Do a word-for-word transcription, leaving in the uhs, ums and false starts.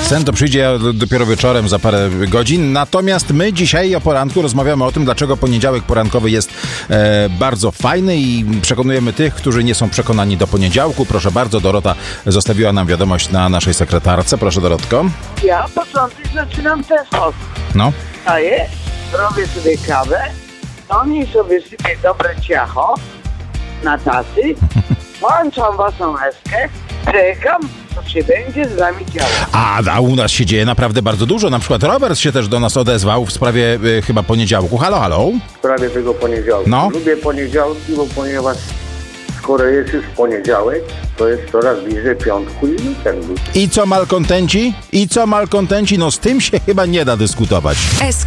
Sen to przyjdzie dopiero wieczorem za parę godzin. Natomiast my dzisiaj o poranku rozmawiamy o tym, dlaczego poniedziałek porankowy jest e, bardzo fajny i przekonujemy tych, którzy nie są przekonani do poniedziałku. Proszę bardzo, Dorota zostawiła nam wiadomość na naszej sekretarce. Proszę, Dorotko. Ja początek zaczynam w ten sposób. No. Staję, robię sobie kawę, oni sobie sypię dobre ciacho na tasy, włączam waszą eskę, czekam, co się będzie z nami działo. A, a u nas się dzieje naprawdę bardzo dużo. Na przykład Robert się też do nas odezwał w sprawie y, chyba poniedziałku. Halo, halo? W sprawie tego poniedziałku. No. Lubię poniedziałki, bo ponieważ skoro jest już poniedziałek, to jest coraz bliżej piątku i weekendu. I co malkontenci? I co malkontenci? No z tym się chyba nie da dyskutować.